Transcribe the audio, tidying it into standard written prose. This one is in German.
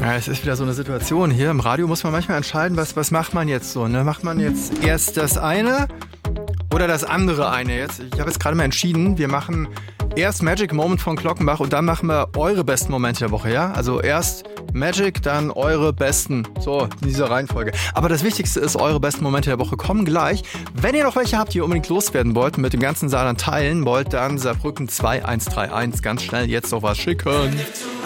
Ja, es ist wieder so eine Situation hier. Im Radio muss man manchmal entscheiden, was macht man jetzt so. Ne? Macht man jetzt erst das eine oder das andere eine? Ich habe jetzt gerade mal entschieden, wir machen erst Magic Moment von Glockenbach und dann machen wir eure besten Momente der Woche, ja? Also erst Magic, dann eure besten. So, in dieser Reihenfolge. Aber das Wichtigste ist, eure besten Momente der Woche kommen gleich. Wenn ihr noch welche habt, die ihr unbedingt loswerden wollt, mit dem ganzen Saarland teilen wollt, dann Saarbrücken 2131 ganz schnell jetzt noch was schicken.